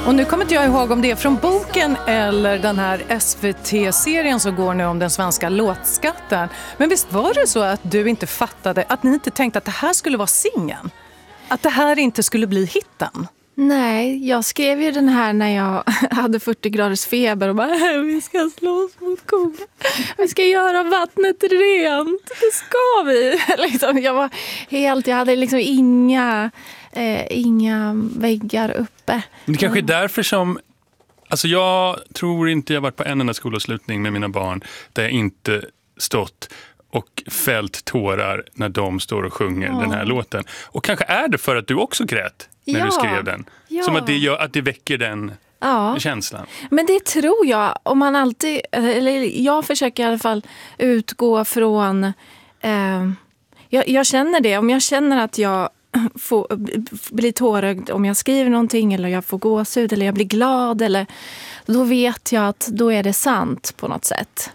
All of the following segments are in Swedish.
Och nu kommer inte jag ihåg om det är från boken eller den här SVT-serien som går nu om den svenska låtskatten. Men visst var det så att du inte fattade, att ni inte tänkte att det här skulle vara singeln? Att det här inte skulle bli hitten? Nej, jag skrev ju den här när jag hade 40 graders feber och bara, vi ska slå oss mot kolan. Vi ska göra vattnet rent. Det ska vi. Jag hade liksom inga väggar uppe. Det kanske är därför som, alltså jag tror inte jag varit på en enda skolavslutning med mina barn där jag inte stått och fällt tårar när de står och sjunger den här låten. Och kanske är det för att du också grät när du skrev den. Som att det gör att det väcker den känslan. Men det tror jag, om man alltid, eller jag försöker i alla fall utgå från, jag känner det, om jag känner att jag blir tårögd om jag skriver någonting eller jag får gåshud eller jag blir glad, eller då vet jag att då är det sant på något sätt.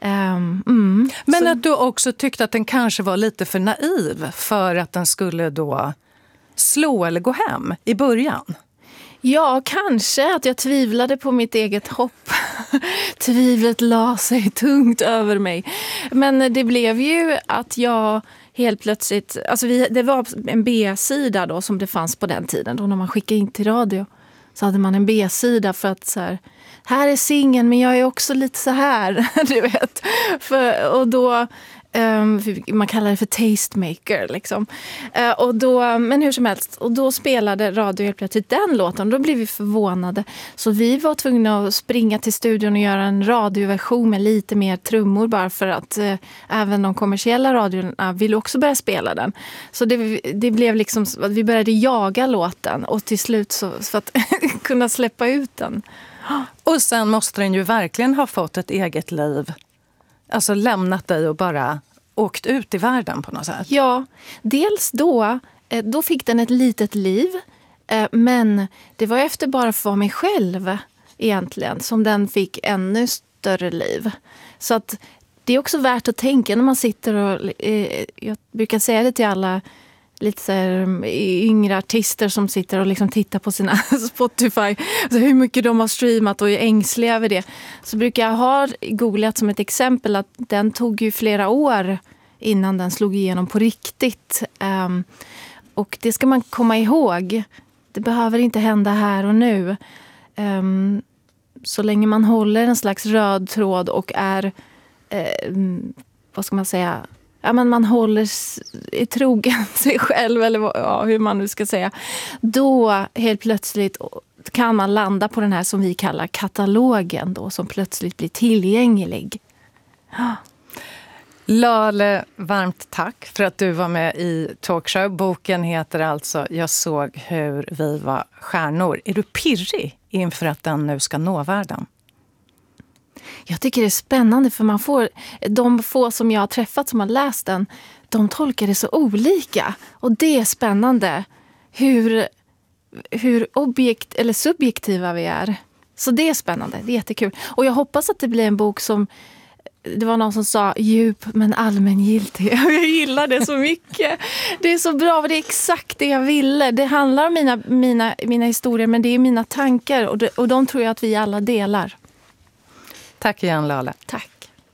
Men att du också tyckte att den kanske var lite för naiv för att den skulle då slå eller gå hem i början. Ja, kanske att jag tvivlade på mitt eget hopp. Tvivlet la sig tungt över mig. Men det blev ju att jag helt plötsligt, alltså det var en B-sida då som det fanns på den tiden då, när man skickade in till radio. Så hade man en B-sida för att så här är singeln men jag är också lite så här, du vet. Och då, man kallar det för tastemaker liksom. Men hur som helst, och då spelade radio helt plötsligt den låten, och då blev vi förvånade. Så vi var tvungna att springa till studion och göra en radioversion med lite mer trummor, bara för att även de kommersiella radiorna ville också börja spela den. Så det blev liksom att vi började jaga låten, och till slut så för att kunna släppa ut den. Och sen måste den ju verkligen ha fått ett eget liv. Alltså lämnat dig och bara åkt ut i världen på något sätt. Ja, dels då fick den ett litet liv. Men det var efter bara för mig själv egentligen som den fick ännu större liv. Så att det är också värt att tänka när man sitter och, jag brukar säga det till alla lite så här yngre artister som sitter och liksom tittar på sina Spotify, alltså hur mycket de har streamat och är ängsliga över det. Så brukar jag ha googlat som ett exempel att den tog ju flera år innan den slog igenom på riktigt. Och det ska man komma ihåg. Det behöver inte hända här och nu. Så länge man håller en slags röd tråd och är, vad ska man säga, ja, men man är trogen sig själv, eller hur man nu ska säga. Då helt plötsligt kan man landa på den här som vi kallar katalogen då, som plötsligt blir tillgänglig. Lale, varmt tack för att du var med i Talkshow. Boken heter alltså Jag såg hur vi var stjärnor. Är du pirrig inför att den nu ska nå världen? Jag tycker det är spännande, för de få som jag har träffat som har läst den, de tolkar det så olika. Och det är spännande hur eller subjektiva vi är. Så det är spännande, det är jättekul. Och jag hoppas att det blir en bok som, det var någon som sa djup men allmängiltig. Jag gillar det så mycket. Det är så bra, och det är exakt det jag ville. Det handlar om mina historier, men det är mina tankar, och de tror jag att vi alla delar. Tack igen, Lale. Tack.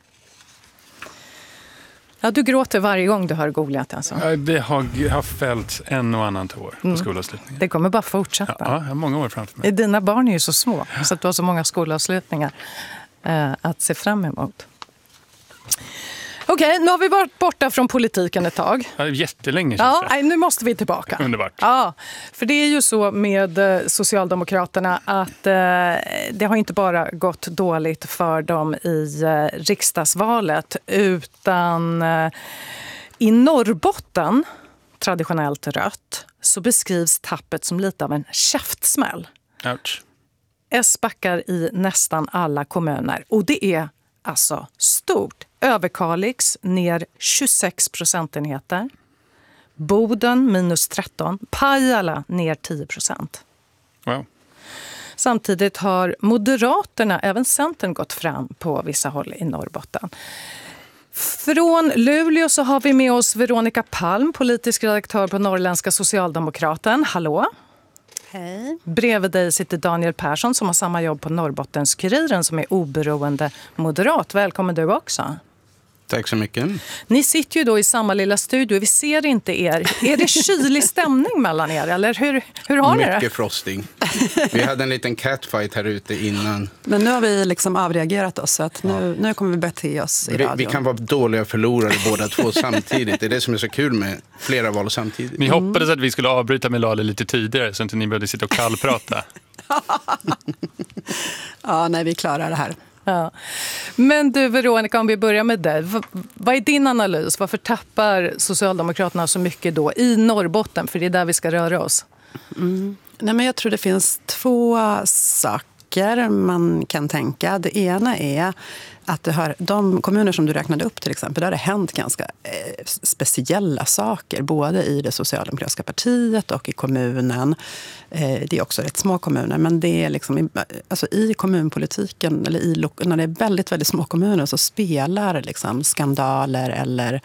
Ja, du gråter varje gång du har googlat alltså. Det har fällt en och annan tår på skolavslutningen. Det kommer bara fortsätta. Ja, jag har många år framför mig. Dina barn är ju så små, så att du har så många skolavslutningar att se fram emot. Okej, nu har vi varit borta från politiken ett tag. Ja, jättelänge. Ja, nu måste vi tillbaka. Underbart. Ja, för det är ju så med Socialdemokraterna att det har inte bara gått dåligt för dem i riksdagsvalet, utan i Norrbotten, traditionellt rött, så beskrivs tappet som lite av en käftsmäll. Ouch. S backar i nästan alla kommuner, och det är alltså stort. Överkalix ner 26 procentenheter. Boden minus 13. Pajala ner 10%. Wow. Samtidigt har Moderaterna, även Centern, gått fram på vissa håll i Norrbotten. Från Luleå så har vi med oss Veronica Palm, politisk redaktör på Norrländska Socialdemokraten. Hallå! Hej. Bredvid dig sitter Daniel Persson som har samma jobb på Norrbottenskuriren som är oberoende moderat. Välkommen du också. Tack så mycket. Ni sitter ju då i samma lilla studio. Vi ser inte er. Är det kylig stämning mellan er? Eller hur har ni det? Mycket frosting. Vi hade en liten catfight här ute innan. Men nu har vi liksom avreagerat oss så att nu kommer vi bete oss i radion. Vi kan vara dåliga förlorare båda två samtidigt. Det är det som är så kul med flera val samtidigt. Ni hoppades att vi skulle avbryta med Lale lite tidigare så att ni började sitta och kallprata. Ja, nej, vi klarar det här. Ja. Men du Veronica, om vi börjar med dig. Vad är din analys? Varför tappar Socialdemokraterna så mycket då i Norrbotten? För det är där vi ska röra oss. Nej, men jag tror det finns två saker man kan tänka. Det ena är att de kommuner som du räknade upp till exempel, där har det hänt ganska speciella saker. Både i det socialdemokratiska partiet och i kommunen. Det är också rätt små kommuner, men det är liksom, alltså i kommunpolitiken eller när det är väldigt, väldigt små kommuner så spelar liksom skandaler eller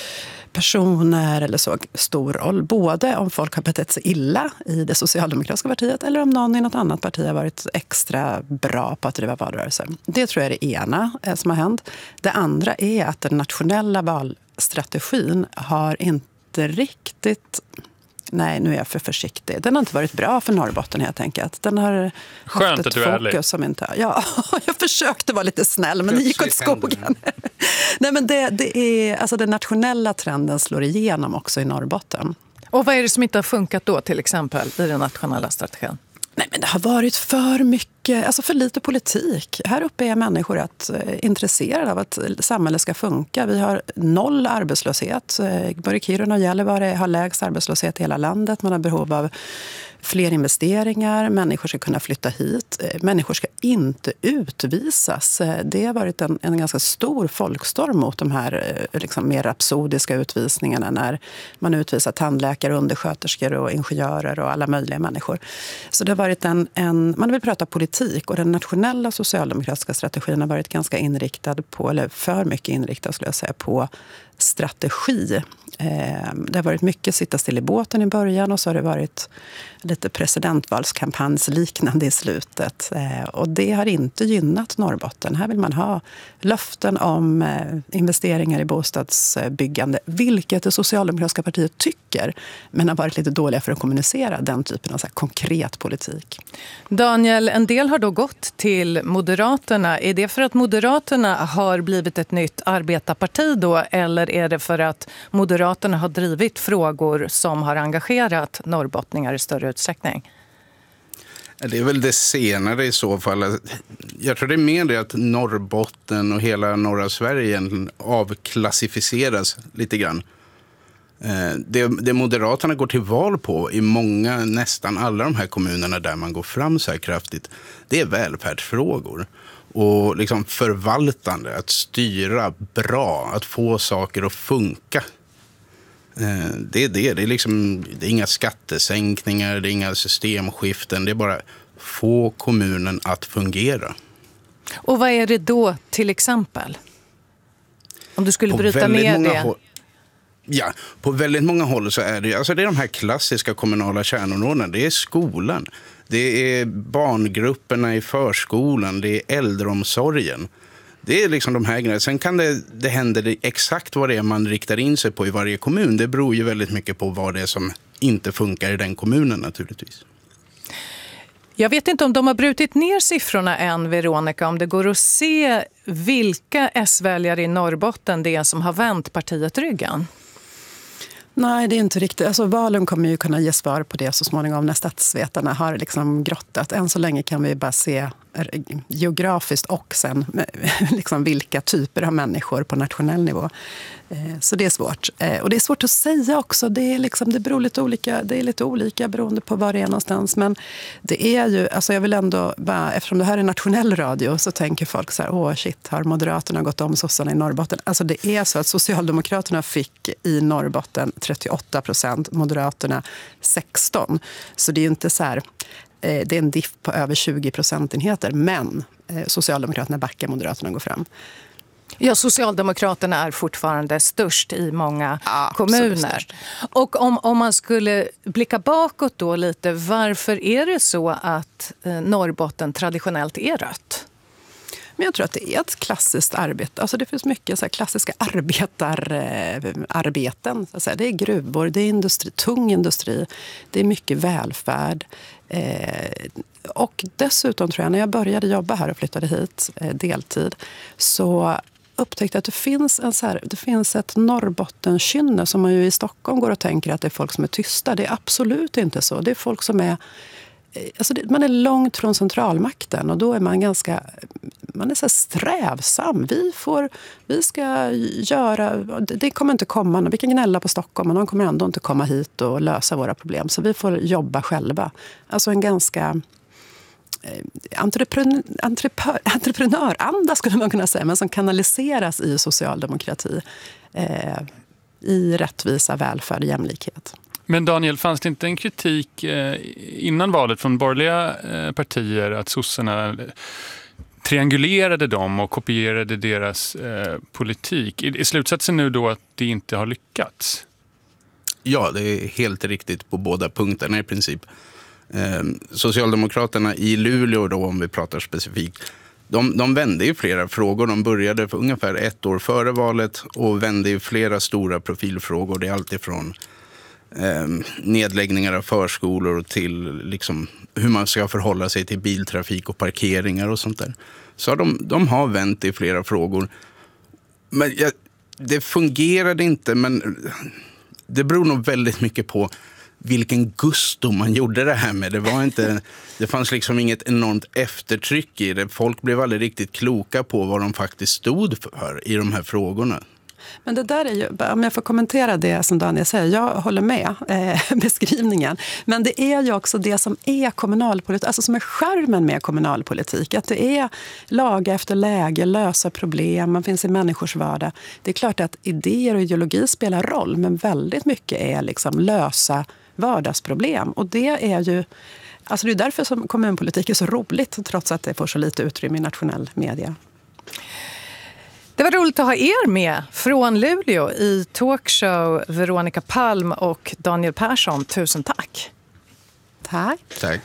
personer eller så stor roll. Både om folk har betett sig illa i det socialdemokratiska partiet eller om någon i något annat parti har varit extra bra på att driva valrörelse. Det tror jag är det ena som har hänt. Det andra är att den nationella valstrategin har inte riktigt... Nej, nu är jag för försiktig. Den har inte varit bra för Norrbotten helt enkelt. Den har Skönt att du är ärlig. Som inte... Ja, jag försökte vara lite snäll, men det gick åt skogen. Nej, men det är, alltså den nationella trenden slår igenom också i Norrbotten. Och vad är det som inte har funkat då till exempel i den nationella strategin? Nej, men det har varit för mycket, alltså för lite politik. Här uppe är människor intresserade av att samhället ska funka. Vi har 0 arbetslöshet. Både Kiruna och Gällivare har lägst arbetslöshet i hela landet. Man har behov av fler investeringar. Människor ska kunna flytta hit. Människor ska inte utvisas. Det har varit en ganska stor folkstorm mot de här liksom mer rapsodiska utvisningarna när man utvisar tandläkare, undersköterskor och ingenjörer och alla möjliga människor. Så det har varit man vill prata politik och den nationella socialdemokratiska strategin har varit ganska inriktad på, eller för mycket inriktad skulle jag säga, på strategi. Det har varit mycket sitta still i båten i början och så har det varit lite presidentvalskampanjsliknande i slutet. Och det har inte gynnat Norrbotten. Här vill man ha löften om investeringar i bostadsbyggande, vilket det socialdemokratiska partiet tycker, men har varit lite dåliga för att kommunicera den typen av så här konkret politik. Daniel, en del har då gått till Moderaterna. Är det för att Moderaterna har blivit ett nytt arbetarparti då, eller är det för att Moderaterna har drivit frågor som har engagerat norrbottningar i större utsträckning? Det är väl det senare i så fall. Jag tror det är mer det att Norrbotten och hela norra Sverige avklassificeras lite grann. Det Moderaterna går till val på i nästan alla de här kommunerna där man går fram så här kraftigt, det är välfärdsfrågor. Och liksom förvaltande, att styra bra, att få saker att funka. Det är inga skattesänkningar, det är inga systemskiften, det är bara få kommunen att fungera. Och vad är det då till exempel? Om du skulle bryta ner det. Ja, på väldigt många håll så är det, alltså det är de här klassiska kommunala kärnområdena. Det är skolan, det är barngrupperna i förskolan, det är äldreomsorgen. Det är liksom de här grejerna. Sen kan det händer exakt vad det är man riktar in sig på i varje kommun. Det beror ju väldigt mycket på vad det är som inte funkar i den kommunen naturligtvis. Jag vet inte om de har brutit ner siffrorna än, Veronica, om det går att se vilka S-väljare i Norrbotten det är som har vänt partiet ryggen. Nej, det är inte riktigt. Alltså, valen kommer ju kunna ge svar på det så småningom när statsvetarna har liksom grottat. Än så länge kan vi bara se geografiskt och sen liksom vilka typer av människor på nationell nivå. Så det är svårt. Och det är svårt att säga också. Det beror lite olika. Det är lite olika beroende på var det är någonstans. Men det är ju, alltså jag vill ändå bara, eftersom det här är nationell radio så tänker folk så här, shit, har Moderaterna gått om sossarna i Norrbotten? Alltså det är så att Socialdemokraterna fick i Norrbotten 38%, Moderaterna 16%. Så det är ju inte så här, det är en diff på över 20 procentenheter, men Socialdemokraterna backar, Moderaterna går fram. Ja, Socialdemokraterna är fortfarande störst i många kommuner. Och om man skulle blicka bakåt då lite, varför är det så att Norrbotten traditionellt är rött? Men jag tror att det är ett klassiskt arbete. Alltså det finns mycket så här klassiska arbeten. Så att säga. Det är gruvor, det är industri, tung industri, det är mycket välfärd. Och dessutom tror jag, när jag började jobba här och flyttade hit deltid, så upptäckte att det finns ett Norrbottenkynne som man ju i Stockholm går och tänker att det är folk som är tysta. Det är absolut inte så. Det är folk som är... Alltså man är långt från centralmakten och då är man är så strävsam. Vi ska göra... Det kommer inte komma. Vi kan gnälla på Stockholm, men de kommer ändå inte komma hit och lösa våra problem. Så vi får jobba själva. Alltså en ganska... entreprenöranda skulle man kunna säga, men som kanaliseras i socialdemokrati, i rättvisa, välfärd och jämlikhet. Men Daniel, fanns det inte en kritik innan valet från borgerliga partier att sossarna triangulerade dem och kopierade deras politik? Är slutsatsen nu då att det inte har lyckats? Ja, det är helt riktigt på båda punkterna i princip. Socialdemokraterna i Luleå då, om vi pratar specifikt, de vände i flera frågor. De började för ungefär 1 år före valet och vände i flera stora profilfrågor. Det är alltifrån nedläggningar av förskolor till liksom hur man ska förhålla sig till biltrafik och parkeringar och sånt där. Så de har vänt i flera frågor. Men det fungerade inte, men det beror nog väldigt mycket på vilken gusto man gjorde det här med. Det fanns liksom inget enormt eftertryck i det. Folk blev aldrig riktigt kloka på vad de faktiskt stod för i de här frågorna. Men det där är ju, om jag får kommentera det som Daniel säger, jag håller med beskrivningen. Men det är ju också det som är kommunalpolitik, alltså som är skärmen med kommunalpolitik. Att det är laga efter läge, lösa problem, man finns i människors vardag. Det är klart att idéer och ideologi spelar roll, men väldigt mycket är liksom lösa vardagsproblem. Och det är ju, alltså det är därför som kommunpolitik är så roligt, trots att det får så lite utrymme i nationell media. Det var roligt att ha er med från Luleå i talkshow, Veronica Palm och Daniel Persson. Tusen tack. Tack. Tack.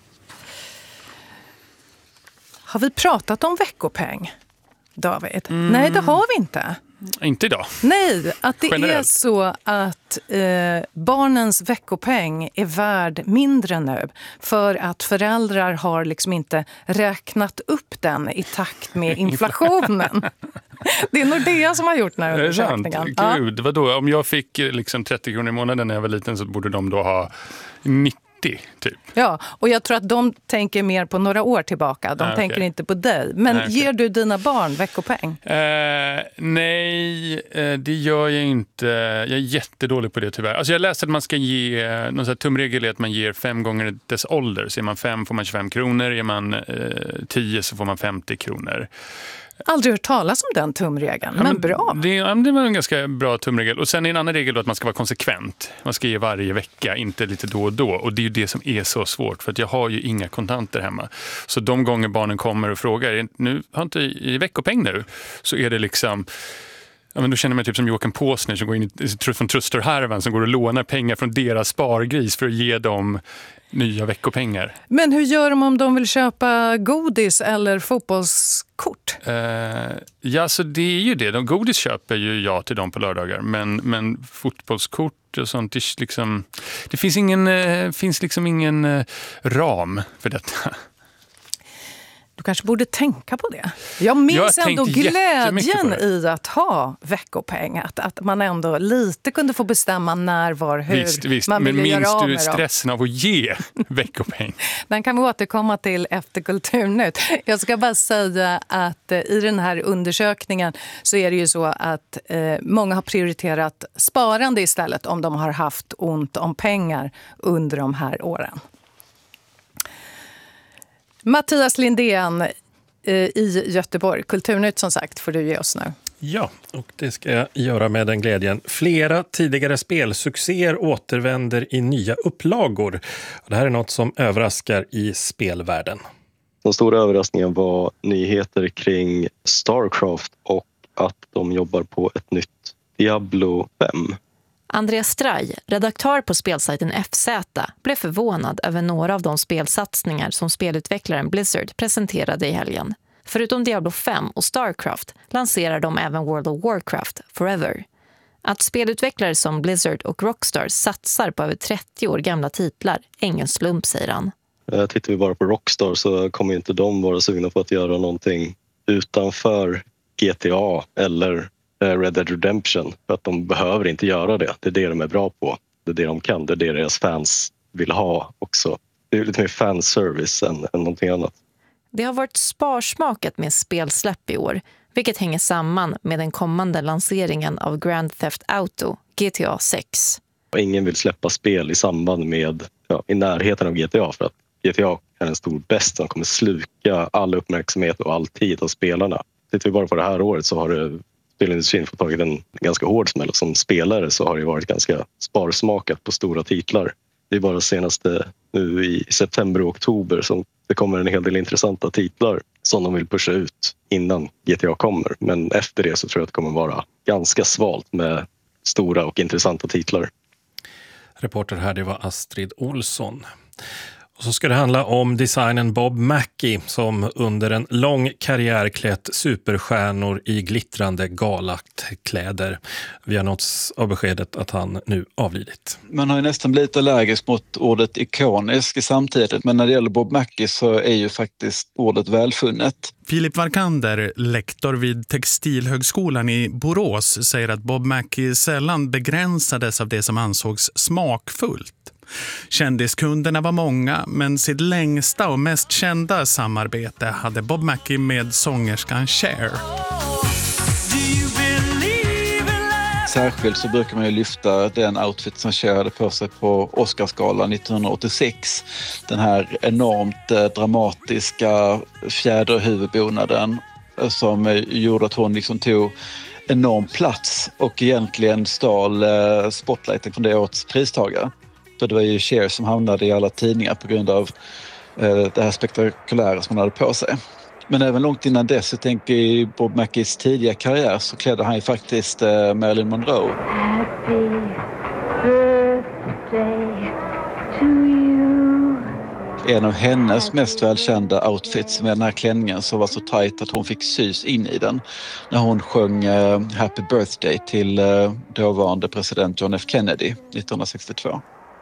Har vi pratat om veckopeng, David? Nej, det har vi inte. Inte idag. Nej, att det generellt är så att barnens veckopeng är värd mindre nu för att föräldrar har liksom inte räknat upp den i takt med inflationen. Det är Nordea som har gjort den här undersökningen. Det är sant. Gud, vadå? Om jag fick liksom 30 kronor i månaden när jag var liten så borde de då ha 90 typ. Ja, och jag tror att de tänker mer på några år tillbaka. De tänker inte på dig. Men ger du dina barn veckopeng? Nej, det gör jag inte. Jag är jättedålig på det tyvärr. Alltså jag läste att man ska ge, någon sån här tumregel är att man ger 5 gånger dess ålder. Så är man 5 får man 25 kronor, är man 10 så får man 50 kronor. Aldrig hört talas om den tumregeln, men bra. Det var en ganska bra tumregel. Och sen är en annan regel då att man ska vara konsekvent. Man ska ge varje vecka, inte lite då och då. Och det är ju det som är så svårt, för att jag har ju inga kontanter hemma. Så de gånger barnen kommer och frågar, nu har inte i veckopeng nu, så är det liksom... Ja, men då känner jag mig typ som Joakim Påsner som går in från Trustor-härvan som går och lånar pengar från deras spargris för att ge dem nya veckopengar. Men hur gör de om de vill köpa godis eller fotbollskort? Ja, så det är ju det. Godis köper ju jag till dem på lördagar. Men fotbollskort och sånt, det finns liksom ingen ram för detta. Du kanske borde tänka på det. Jag minns ändå glädjen i att ha veckopeng. Att man ändå lite kunde få bestämma när, var, hur visst. man ville göra av med dem. Men minns du stressen av att ge veckopeng? Den kan vi återkomma till efter Kulturnytt. Jag ska bara säga att i den här undersökningen så är det ju så att många har prioriterat sparande istället om de har haft ont om pengar under de här åren. Mattias Lindén i Göteborg. Kulturnytt som sagt får du ge oss nu. Ja, och det ska jag göra med den glädjen. Flera tidigare spelsuccéer återvänder i nya upplagor. Det här är något som överraskar i spelvärlden. Den stora överraskningen var nyheter kring Starcraft och att de jobbar på ett nytt Diablo 5. Andreas Straj, redaktör på spelsajten FZ, blev förvånad över några av de spelsatsningar som spelutvecklaren Blizzard presenterade i helgen. Förutom Diablo 5 och Starcraft lanserar de även World of Warcraft Forever. Att spelutvecklare som Blizzard och Rockstar satsar på över 30 år gamla titlar är ingen slump, säger han. Tittar vi bara på Rockstar så kommer inte de vara sugna på att göra någonting utanför GTA eller Red Dead Redemption. För att de behöver inte göra det. Det är det de är bra på. Det är det de kan. Det är det deras fans vill ha också. Det är lite mer fanservice än någonting annat. Det har varit sparsmakat med spelsläpp i år, vilket hänger samman med den kommande lanseringen av Grand Theft Auto, GTA 6. Ingen vill släppa spel i samband med, i närheten av GTA, för att GTA är en stor bäst som kommer sluka all uppmärksamhet och all tid av spelarna. Tittar vi bara på det här året så har spelindustrin fått tagit en ganska hård smäll. Som spelare så har det varit ganska sparsmakat på stora titlar. Det är bara senaste nu i september och oktober som det kommer en hel del intressanta titlar som de vill pusha ut innan GTA kommer. Men efter det så tror jag att det kommer vara ganska svalt med stora och intressanta titlar. Reporter här, det var Astrid Olsson. Och så ska det handla om designen Bob Mackie som under en lång karriär klätt superstjärnor i glittrande galakläder. Vi har nåtts av beskedet att han nu avlidit. Man har ju nästan blivit allergisk mot ordet ikonisk i samtidigt, men när det gäller Bob Mackie så är ju faktiskt ordet välfunnet. Filip Varkander, lektor vid Textilhögskolan i Borås, säger att Bob Mackie sällan begränsades av det som ansågs smakfullt. Kändiskunderna var många, men sitt längsta och mest kända samarbete hade Bob Mackie med sångerskan Cher. Särskilt så brukar man ju lyfta den outfit som Cher hade på sig på Oscarsgalan 1986. Den här enormt dramatiska fjäderhuvudbonaden som gjorde att hon liksom tog enorm plats och egentligen stal spotlighten från det årets pristagare. Så det var ju Cher som hamnade i alla tidningar på grund av det här spektakulära som hon hade på sig. Men även långt innan dess, så tänker i Bob Mackies tidiga karriär, så klädde han ju faktiskt Marilyn Monroe. Happy birthday to you. En av hennes mest välkända outfits med den här klänningen som var så tajt att hon fick sys in i den när hon sjöng Happy Birthday till dåvarande president John F. Kennedy 1962.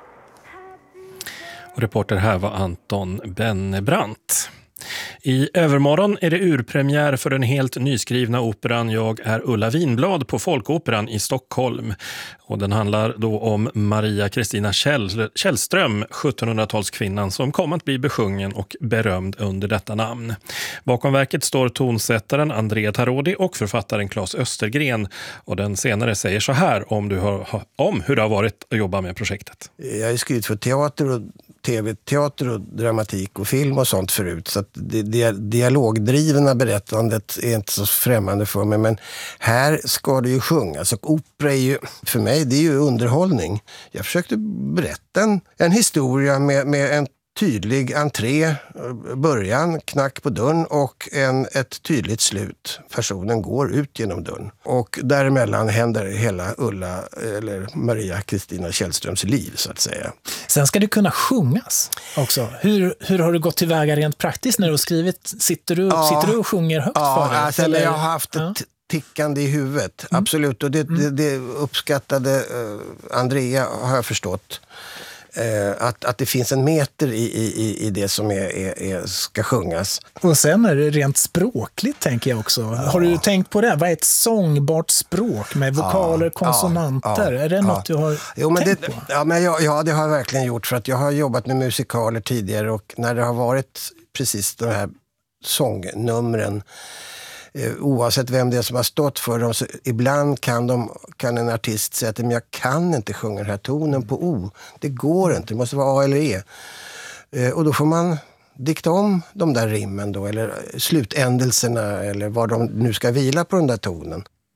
Och reporter här var Anton Bennebrant. I övermorgon är det urpremiär för den helt nyskrivna operan Jag är Ulla Vinblad på Folkoperan i Stockholm. Och den handlar då om Maria Kristina Källström, 1700-talskvinnan som kom att bli besjungen och berömd under detta namn. Bakom verket står tonsättaren Andrea Tarodi och författaren Claes Östergren. Och den senare säger så här om hur det har varit att jobba med projektet. Jag har skrivit för teater och tv-teater och dramatik och film och sånt förut, så att det dialogdrivna berättandet är inte så främmande för mig, men här ska det ju sjungas och opera är ju, för mig, det är ju underhållning. Jag försökte berätta en historia med en tydlig entré, början, knack på dörren och ett tydligt slut. Personen går ut genom dörren. Och däremellan händer hela Ulla eller Maria Kristina Källströms liv, så att säga. Sen ska det kunna sjungas också. Hur har du gått tillväga rent praktiskt när du har skrivit? Sitter du och sjunger högt för dig? Alltså, eller jag har haft ett tickande i huvudet. Absolut. Och det uppskattade Andrea, har jag förstått. Att det finns en meter i det som ska sjungas. Och sen är det rent språkligt, tänker jag också. Har du tänkt på det? Vad är ett sångbart språk med vokaler, konsonanter? Är det något du har tänkt på? Ja, det har jag verkligen gjort, för att jag har jobbat med musikaler tidigare, och när det har varit precis de här sångnumren, oavsett vem det är som har stått för dem, så ibland kan en artist säga att jag kan inte sjunga den här tonen på O. Det går inte, det måste vara A eller E. Och då får man dikta om de där rimmen då, eller slutändelserna, eller vad de nu ska vila på den där tonen.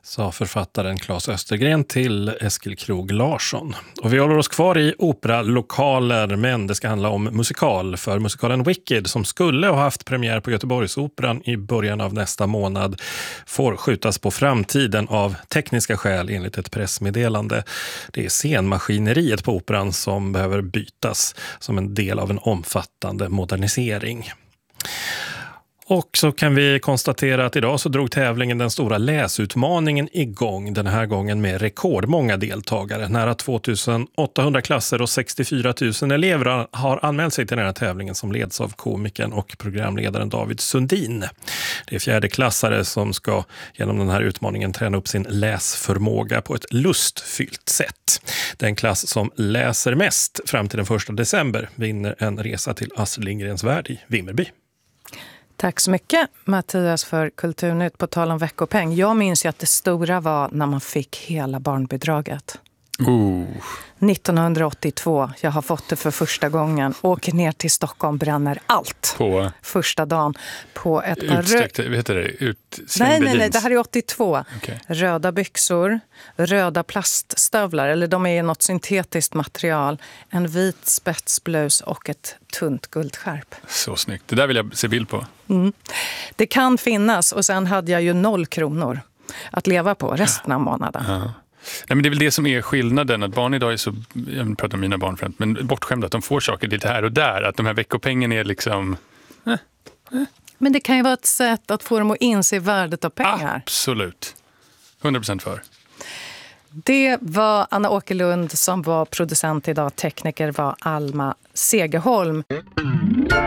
sa författaren Claes Östergren till Eskil Krog Larsson. Och vi håller oss kvar i operalokaler, men det ska handla om musikal. För musikalen Wicked, som skulle ha haft premiär på Göteborgsoperan i början av nästa månad, får skjutas på framtiden av tekniska skäl enligt ett pressmeddelande. Det är scenmaskineriet på operan som behöver bytas som en del av en omfattande modernisering. Och så kan vi konstatera att idag så drog tävlingen Den stora läsutmaningen igång. Den här gången med rekordmånga deltagare. Nära 2800 klasser och 64 000 elever har anmält sig till den här tävlingen som leds av komikern och programledaren David Sundin. Det är fjärdeklassare som ska genom den här utmaningen träna upp sin läsförmåga på ett lustfyllt sätt. Den klass som läser mest fram till den 1 december vinner en resa till Astrid Lindgrens värld i Vimmerby. Tack så mycket, Mattias, för Kulturnytt. På tal om veckopeng. Jag minns ju att det stora var när man fick hela barnbidraget. 1982. Jag har fått det för första gången. Åker ner till Stockholm, bränner allt. På första dagen. På ett Nej, det här är 82. Okay. Röda byxor, röda plaststövlar, eller de är något syntetiskt material. En vit spetsblus och ett tunt guldskärp. Så snyggt. Det där vill jag se bild på. Det kan finnas, och sen hade jag ju 0 kronor att leva på resten av månaden. Ja. Nej, men det är väl det som är skillnaden, att barn idag är så, jag pratar om mina barn främst, men bortskämda att de får saker lite här och där, att de här veckopengen är liksom... Men det kan ju vara ett sätt att få dem att inse värdet av pengar. Absolut. 100% för. Det var Anna Åkerlund som var producent idag. Tekniker var Alma Segerholm.